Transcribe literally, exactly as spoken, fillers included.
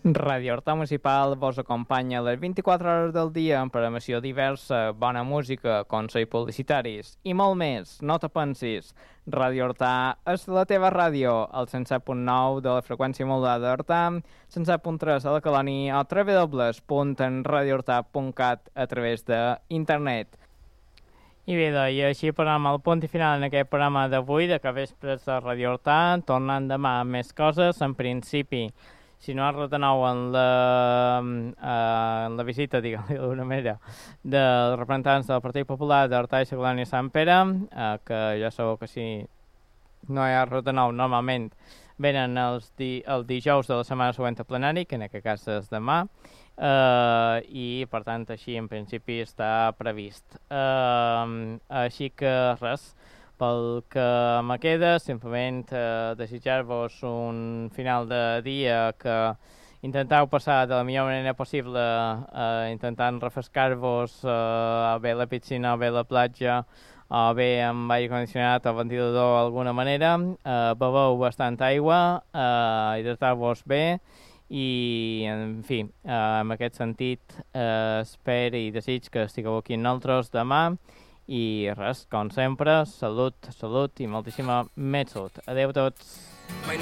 Radio Horta Municipal vos acompanya les vint-i-quatre hores del dia amb programació diversa, bona música, consells publicitaris i molt més. No te pensis, Radio Horta és la teva ràdio, al cent set punt nou de la freqüència modulada d'Horta, cent set punt tres a la Colònia o w w w punt radio horta punt cat a través d'internet. I bé, doncs, i així posem el punt i final en aquest programa d'avui, de Capvespres de Radio Horta, tornant demà amb més coses. En principi, si no es retenou en la, uh, en la visita, diguem-ne d'una manera, dels representants del Partit Popular d'Horta i Colònia Sant Pere, uh, que ja sabeu que si no hi ha retenou, normalment venen els di el dijous de la setmana següent a plenari, que en aquest cas és demà, uh, i per tant així en principi està previst. Uh, així que res, pel que me queda, simplement eh, desitjar-vos un final de dia que intenteu passar de la millor manera possible, eh, intentant refrescar-vos eh, bé la piscina o bé la platja o bé amb aire condicionat o ventilador d'alguna manera, eh, beveu bastant aigua, eh, hidrateu-vos bé i, en fi, eh, en aquest sentit eh, espero i desig que estigueu aquí amb nosaltres demà. I res, com sempre, salut, salut i moltíssima més salut. Adéu a tots.